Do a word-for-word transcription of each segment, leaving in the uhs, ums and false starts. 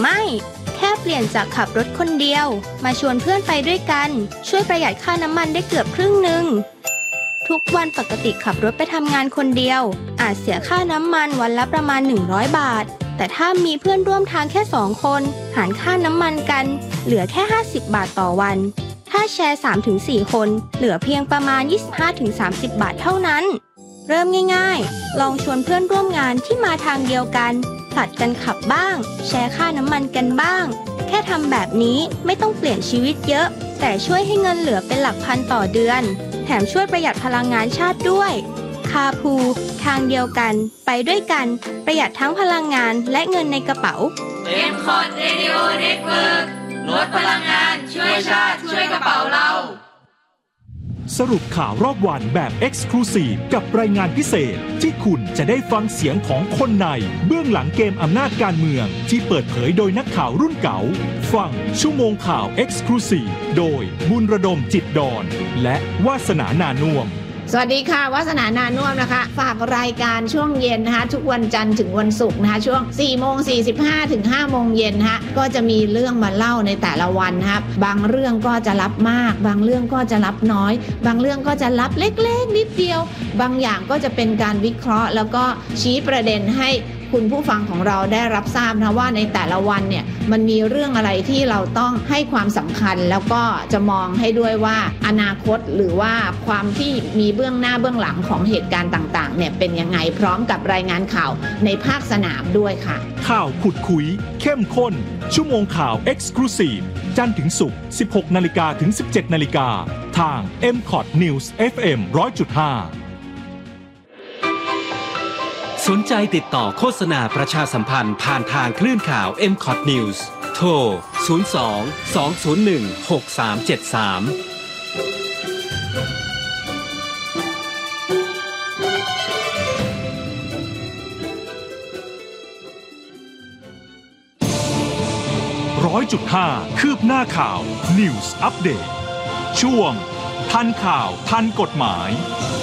ไม่ แค่เปลี่ยนจากขับรถคนเดียวมาชวนเพื่อนไปด้วยกันช่วยประหยัดค่าน้ำมันได้เกือบครึ่งหนึ่งทุกวันปกติขับรถไปทำงานคนเดียวอาจเสียค่าน้ำมันวันละประมาณหนึ่งร้อยบาทแต่ถ้ามีเพื่อนร่วมทางแค่สองคนหารค่าน้ำมันกันเหลือแค่ห้าสิบบาทต่อวันถ้าแชร์ สามถึงสี่ คนเหลือเพียงประมาณ ยี่สิบห้าถึงสามสิบ บาทเท่านั้นเริ่มง่ายๆลองชวนเพื่อนร่วมงานที่มาทางเดียวกันผลัดกันขับบ้างแชร์ค่าน้ำมันกันบ้างแค่ทำแบบนี้ไม่ต้องเปลี่ยนชีวิตเยอะแต่ช่วยให้เงินเหลือเป็นหลักพันต่อเดือนแถมช่วยประหยัดพลังงานชาติด้วยคาพูทางเดียวกันไปด้วยกันประหยัดทั้งพลังงานและเงินในกระเป๋าเอ็ม คอท Radio Network ลดพลังงานช่วยชาติช่วยกระเป๋าเราสรุปข่าวรอบวันแบบ Exclusive กับรายงานพิเศษที่คุณจะได้ฟังเสียงของคนในเบื้องหลังเกมอำนาจการเมืองที่เปิดเผยโดยนักข่าวรุ่นเก่าฟังชั่วโมงข่าว Exclusive โดยบุญระดมจิตดอนและวาสนานานุ่วมสวัสดีค่ะวาสนานานุ่วมนะคะฝากรายการช่วงเย็นนะคะทุกวันจันทร์ถึงวันศุกร์นะคะช่วง สี่โมงสี่สิบห้า ถึง ห้าโมงเย็นนะคะก็จะมีเรื่องมาเล่าในแต่ละวันนะคะบางเรื่องก็จะรับมากบางเรื่องก็จะรับน้อยบางเรื่องก็จะรับเล็กๆนิดเดียวบางอย่างก็จะเป็นการวิเคราะห์แล้วก็ชี้ประเด็นให้คุณผู้ฟังของเราได้รับทราบนะว่าในแต่ละวันเนี่ยมันมีเรื่องอะไรที่เราต้องให้ความสำคัญแล้วก็จะมองให้ด้วยว่าอนาคตหรือว่าความที่มีเบื้องหน้าเบื้องหลังของเหตุการณ์ต่างๆเนี่ยเป็นยังไงพร้อมกับรายงานข่าวในภาคสนามด้วยค่ะข่าวขุดคุยเข้มข้นชั่วโมงข่าว Exclusive จันทร์ถึงศุกร์ สิบหกนาฬิกา ถึง สิบเจ็ดนาฬิกาทาง เอ็ม คอท News เอฟ เอ็ม หนึ่งร้อยจุดห้าสนใจติดต่อโฆษณาประชาสัมพันธ์ผ่านทางคลื่นข่าว เอ็ม คอท News โทร ศูนย์ สอง สอง ศูนย์ หนึ่ง หก สาม เจ็ด สามร้อยจุดห้า คืบหน้าข่าว News Update ช่วงทันข่าวทันกฎหมาย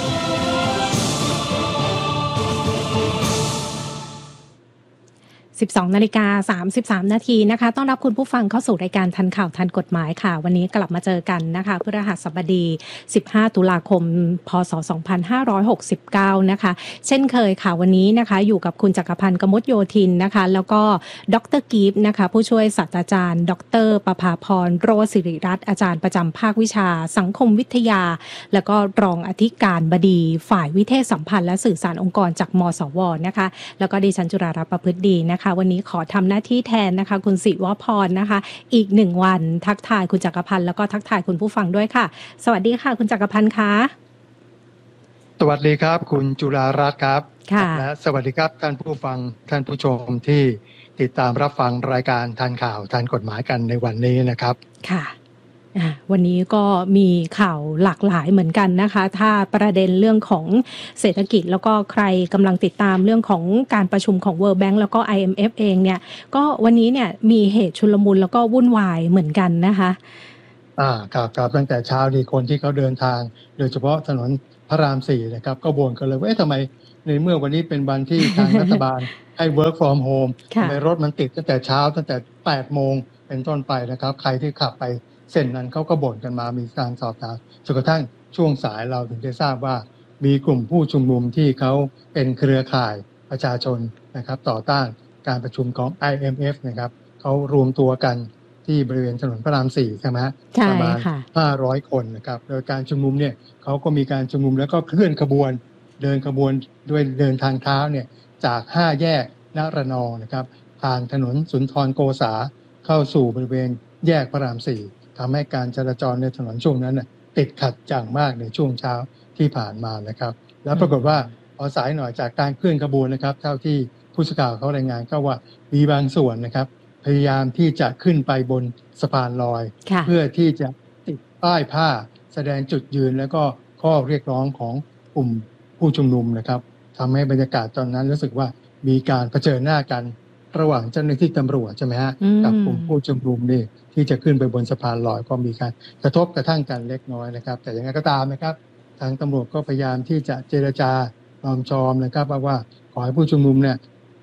สิบสองนาฬิกาสามสิบสามนาทีนะคะต้อนรับคุณผู้ฟังเข้าสู่รายการทันข่าวทันกฎหมายค่ะวันนี้กลับมาเจอกันนะคะพฤหัสบดีสิบห้าตุลาคมพ.ศ. สองพันห้าร้อยหกสิบเก้านะคะเช่นเคยค่ะวันนี้นะคะอยู่กับคุณจักรพันธ์กมลโยธินนะคะแล้วก็ดร.กีฟนะคะผู้ช่วยศาสตราจารย์ดร.ประภาพรโรจน์ศิริรัตน์อาจารย์ประจำภาควิชาสังคมวิทยาแล้วก็รองอธิการบดีฝ่ายวิเทศสัมพันธ์และสื่อสารองค์กรจากมสวนะคะแล้วก็ดิฉันจุฬารัตน์ประพฤติดีนะคะวันนี้ขอทำหน้าที่แทนนะคะคุณศิวพรนะคะอีกหนึ่งวันทักทายคุณจักรพันธ์แล้วก็ทักทายคุณผู้ฟังด้วยค่ะสวัสดีค่ะคุณจักรพันธ์คะสวัสดีครับคุณจุฬารัตน์ครับค่ะและสวัสดีครับท่านผู้ฟังท่านผู้ชมที่ติดตามรับฟังรายการทันข่าวทันกฎหมายกันในวันนี้นะครับค่ะวันนี้ก็มีข่าวหลากหลายเหมือนกันนะคะถ้าประเด็นเรื่องของเศรษฐกิจแล้วก็ใครกำลังติดตามเรื่องของการประชุมของ World Bank แล้วก็ ไอ เอ็ม เอฟ เองเนี่ยก็วันนี้เนี่ยมีเหตุชุลมุนแล้วก็วุ่นวายเหมือนกันนะคะอ่าครับครับตั้งแต่เช้านี่คนที่เขาเดินทางโดยเฉพาะถนนพระรามสี่นะครับก็บ่นกันเลยว่าเอ๊ะทำไมในเมื่อวันนี้เป็นวันที่ทางรัฐบาลให้ work from home ทำไมรถมันติดตั้งแต่เช้าตั้งแต่แปดโมงเป็นต้นไปนะครับใครที่ขับไปเส้นนั้นเขาก็บ่นกันมามีการสอบถามจนกระทั่งช่วงสายเราถึงได้ทราบว่ามีกลุ่มผู้ชุมนุมที่เขาเป็นเครือข่ายประชาชนนะครับต่อต้านการประชุมของ ไอ เอ็ม เอฟ นะครับเขารวมตัวกันที่บริเวณถนนพระรามสี่ใช่ไหมฮะประมาณห้าร้อยคนนะครับโดยการชุมนุมเนี่ยเขาก็มีการชุมนุมแล้วก็เคลื่อนขบวนเดินขบวนด้วยเดินทางเท้าเนี่ยจากห้าแยกนรนองนะครับผ่านถนนสุนทรโกษาเข้าสู่บริเวณแยกพระรามสี่ทำให้การจราจรในถนนช่วงนั้นติดขัดอย่างมากในช่วงเช้าที่ผ่านมานะครับแล้วปรากฏว่าพอสายหน่อยจากการเคลื่อนขบวนนะครับเท่าที่ผู้สื่อข่าวเขารายงานก็ว่ามีบางส่วนนะครับพยายามที่จะขึ้นไปบนสะพานลอยเพื่อที่จะติดป้ายผ้าแสดงจุดยืนแล้วก็ข้อเรียกร้องของกลุ่มผู้ชุมนุมนะครับทำให้บรรยากาศตอนนั้นรู้สึกว่ามีการเผชิญหน้ากันระหว่างเจ้าหน้าที่ตำรวจใช่ไหมฮะกับกลุ่มผู้ชุมนุมนี่ที่จะขึ้นไปบนสะพานลอยก็มีการกระทบกระทั่งกันเล็กน้อยนะครับแต่อย่างไรก็ตามนะครับทางตำรวจก็พยายามที่จะเจรจาลอมชอมนะครับว่าขอให้ผู้ชุมนุมเนี่ย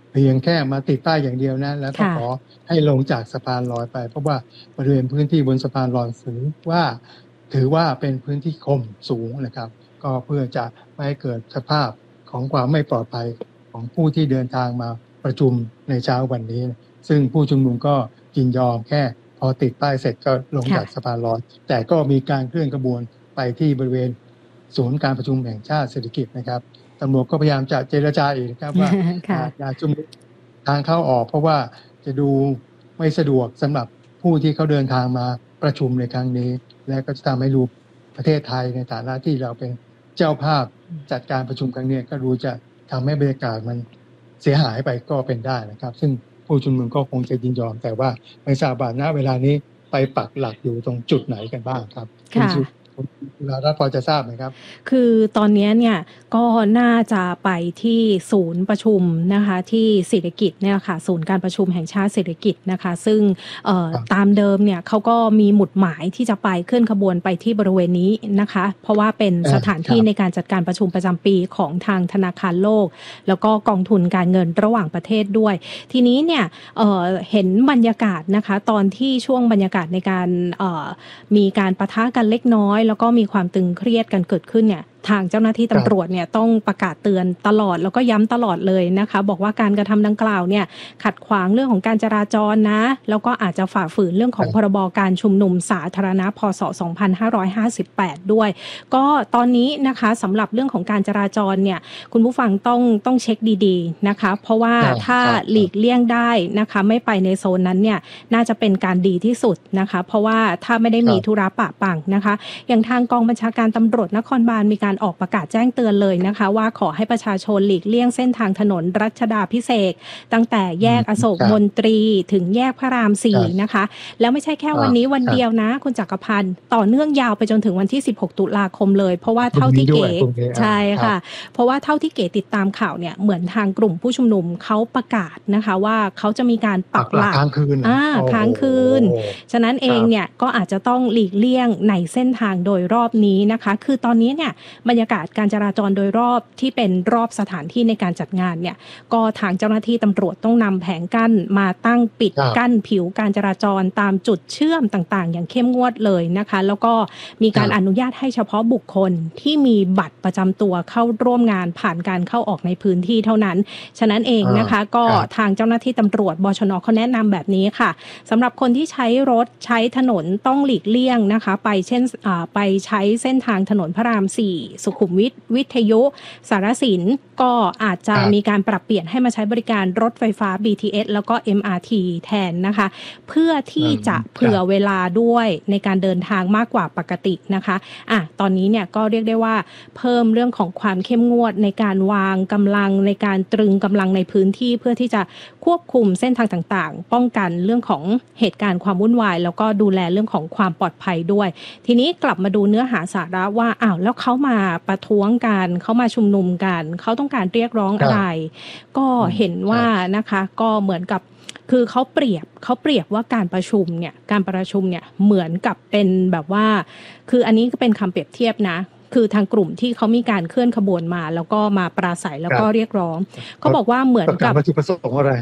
เพียงแค่มาติดป้ายอย่างเดียวนะแล้วก็ขอให้ลงจากสะพานลอยไปเพราะว่าบริเวณพื้นที่บนสะพานลอยถือว่าถือว่าเป็นพื้นที่คมสูงนะครับก็เพื่อจะไม่ให้เกิดสภาพของความไม่ปลอดภัยของผู้ที่เดินทางมาประชุมในเช้าวันนี้ซึ่งผู้ชุมนุมก็ยินยอมแค่พอติดป้ายเสร็จก็ลงจากสะพานลอยแต่ก็มีการเคลื่อนขบวนไปที่บริเวณศูนย์การประชุมแห่งชาติเศรษฐกิจนะครับตำรวจก็พยายามจะเจรจาอีกนะครับว่าอย่าชุมนุมทางเข้าออกเพราะว่าจะดูไม่สะดวกสำหรับผู้ที่เขาเดินทางมาประชุมในครั้งนี้และก็จะทำให้ดูประเทศไทยในฐานะที่เราเป็นเจ้าภาพจัดการประชุมครั้งนี้ก็ดูจะทำให้บรรยากาศมันเสียหายไปก็เป็นได้นะครับซึ่งผู้ชุมนุมก็คงจะยินยอมแต่ว่าไม่ทราบว่าณเวลานี้ไปปักหลักอยู่ตรงจุดไหนกันบ้างครับค่ะคุณรัฐพอจะทราบไหมครับคือตอนนี้เนี่ยก็น่าจะไปที่ศูนย์ประชุมนะคะที่เศรษฐกิจเนี่ยค่ะศูนย์การประชุมแห่งชาติเศรษฐกิจนะคะซึ่งตามเดิมเนี่ยเขาก็มีหมุดหมายที่จะไปเคลื่อนขบวนไปที่บริเวณนี้นะคะเพราะว่าเป็นสถานที่ในการจัดการประชุมประจำปีของทางธนาคารโลกแล้วก็กองทุนการเงินระหว่างประเทศด้วยทีนี้เนี่ย เ, เห็นบรรยากาศนะคะตอนที่ช่วงบรรยากาศในการมีการปะทะกันเล็กน้อยแล้วก็มีความตึงเครียดกันเกิดขึ้นเนี่ยทางเจ้าหน้าที่ตำรวจเนี่ยต้องประกาศเตือนตลอดแล้วก็ย้ำตลอดเลยนะคะบอกว่าการกระทำดังกล่าวเนี่ยขัดขวางเรื่องของการจราจรนะแล้วก็อาจจะฝ่าฝืนเรื่องของพรบการชุมนุมสาธารณะพ.ศ. สองพันห้าร้อยห้าสิบแปดด้วยก็ตอนนี้นะคะสำหรับเรื่องของการจราจรเนี่ยคุณผู้ฟังต้องต้องเช็คดีๆนะคะเพราะว่าถ้าหลีกเลี่ยงได้นะคะไม่ไปในโซนนั้นเนี่ยน่าจะเป็นการดีที่สุดนะคะเพราะว่าถ้าไม่ได้มีธุระปะปังนะคะอย่างทางกองบัญชาการตำรวจนครบาลมีการออกประกาศแจ้งเตือนเลยนะคะว่าขอให้ประชาชนหลีกเลี่ยงเส้นทางถนนรัชดาภิเษกตั้งแต่แยกอโศกมนตรีถึงแยกพระรามสี่นะคะแล้วไม่ใช่แค่วันนี้วันเดียวนะคุณจักรพันธ์ต่อเนื่องยาวไปจนถึงวันที่สิบหกตุลาคมเลยเพราะว่าเท่าที่เก๋ใช่ค่ะเพราะว่าเท่าที่เก๋ติดตามข่าวเนี่ยเหมือนทางกลุ่มผู้ชุมนุมเขาประกาศนะคะว่าเขาจะมีการปักหลักค้างคืนอ่าค้างคืนฉะนั้นเองเนี่ยก็อาจจะต้องหลีกเลี่ยงในเส้นทางโดยรอบนี้นะคะคือตอนนี้เนี่ยบรรยากาศการจราจรโดยรอบที่เป็นรอบสถานที่ในการจัดงานเนี่ยก็ทางเจ้าหน้าที่ตำรวจต้องนำแผงกั้นมาตั้งปิดกั้นผิวการจราจรตามจุดเชื่อมต่างๆอย่างเข้มงวดเลยนะคะแล้วก็มีการอนุญาตให้เฉพาะบุคคลที่มีบัตรประจำตัวเข้าร่วมงานผ่านการเข้าออกในพื้นที่เท่านั้นฉะนั้นเองนะคะก็ทางเจ้าหน้าที่ตำรวจบชน.เขาแนะนำแบบนี้ค่ะสำหรับคนที่ใช้รถใช้ถนนต้องหลีกเลี่ยงนะคะไปเช่นไปใช้เส้นทางถนนพระรามสี่สุขุมวิทวิทยุสารสินก็อาจจะมีการปรับเปลี่ยนให้มาใช้บริการรถไฟฟ้า บี ที เอส แล้วก็ เอ็ม อาร์ ที แทนนะคะเพื่อที่จะเผื่อเวลาด้วยในการเดินทางมากกว่าปกตินะคะอ่ะตอนนี้เนี่ยก็เรียกได้ว่าเพิ่มเรื่องของความเข้มงวดในการวางกำลังในการตรึงกำลังในพื้นที่เพื่อที่จะควบคุมเส้นทางต่างๆป้องกันเรื่องของเหตุการณ์ความวุ่นวายแล้วก็ดูแลเรื่องของความปลอดภัยด้วยทีนี้กลับมาดูเนื้อหาสาระว่าอ้าวแล้วเขามาประท้วงกันเขามาชุมนุมกันเขาต้องการเรียกร้องอะไรก็เห็นว่านะคะก็เหมือนกับคือเขาเปรียบเขาเปรียบว่าการประชุมเนี่ยการประชุมเนี่ยเหมือนกับเป็นแบบว่าคืออันนี้ก็เป็นคำเปรียบเทียบนะคือทางกลุ่มที่เขามีการเคลื่อนขบวนมาแล้วก็มาปราศัยแล้วก็เรียกร้องเขาบอกว่าเหมือนกับวัตถุประสงค์อะไร